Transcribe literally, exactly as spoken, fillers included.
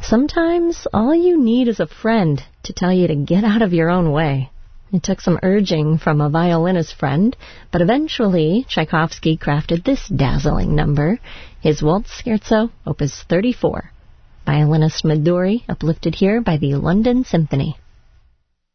Sometimes all you need is a friend to tell you to get out of your own way. It took some urging from a violinist friend, but eventually Tchaikovsky crafted this dazzling number, his Waltz Scherzo, Opus thirty-four. Violinist Midori, uplifted here by the London Symphony.